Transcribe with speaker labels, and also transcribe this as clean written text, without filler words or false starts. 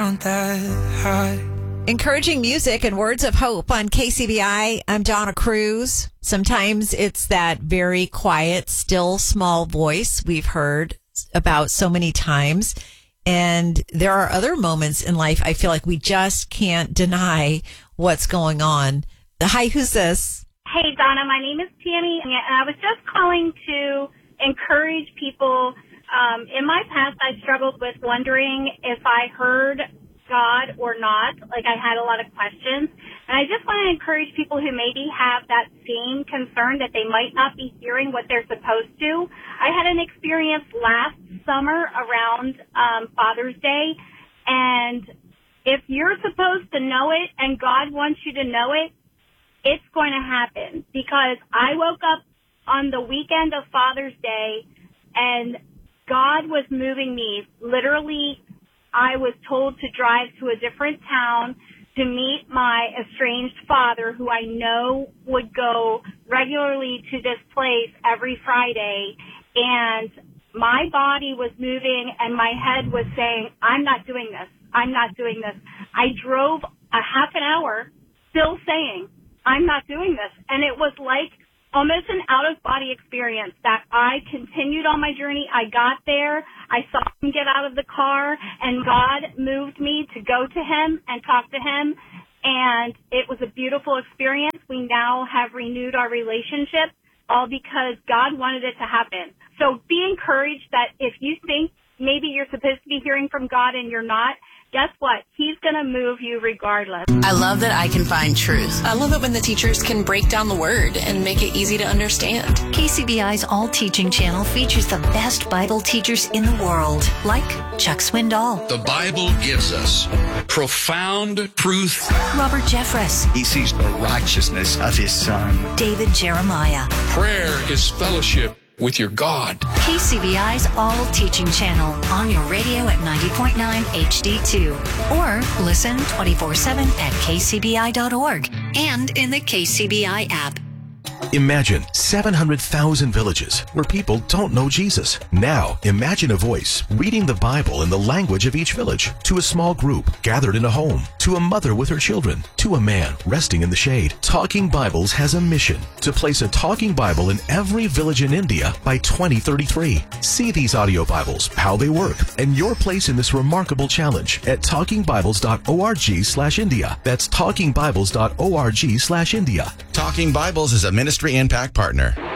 Speaker 1: want that high.
Speaker 2: Encouraging music and words of hope on KCBI. I'm Donna Cruz. Sometimes it's that very quiet, still, small voice we've heard about so many times. And there are other moments in life I feel like we just can't deny what's going on. Hi, who's this?
Speaker 3: Hey, Donna, my name is Tammy, and I was just calling to encourage people. In my past, I struggled with wondering if I heard God or not. Like, I had a lot of questions. And I just want to encourage people who maybe have that same concern that they might not be hearing what they're supposed to. I had an experience last summer around Father's Day, and if you're supposed to know it and God wants you to know it, it's going to happen. Because I woke up on the weekend of Father's Day, and God was moving me. Literally, I was told to drive to a different town to meet my estranged father, who I know would go regularly to this place every Friday. And my body was moving and my head was saying, I'm not doing this. I'm not doing this. I drove a half an hour still saying, I'm not doing this. And it was like almost an out-of-body experience that I continued on my journey. I got there. I saw him get out of the car, and God moved me to go to him and talk to him. And it was a beautiful experience. We now have renewed our relationship, all because God wanted it to happen. So be encouraged that if you think maybe you're supposed to be hearing from God and you're not, guess what? He's going to move you regardless.
Speaker 4: I love that I can find truth.
Speaker 5: I love it when the teachers can break down the word and make it easy to understand.
Speaker 6: KCBI's All Teaching channel features the best Bible teachers in the world, like Chuck Swindoll.
Speaker 7: The Bible gives us profound truth.
Speaker 6: Robert Jeffress.
Speaker 8: He sees the righteousness of his Son.
Speaker 6: David Jeremiah.
Speaker 7: Prayer is fellowship with your God.
Speaker 6: KCBI's All Teaching channel on your radio at 90.9 HD2. Or listen 24/7 at kcbi.org and in the KCBI app.
Speaker 9: Imagine 700,000 villages where people don't know Jesus. Now, imagine a voice reading the Bible in the language of each village to a small group gathered in a home, to a mother with her children, to a man resting in the shade. Talking Bibles has a mission to place a Talking Bible in every village in India by 2033. See these audio Bibles, how they work, and your place in this remarkable challenge at talkingbibles.org/India. That's talkingbibles.org/India.
Speaker 10: Talking Bibles is a Ministry Impact partner.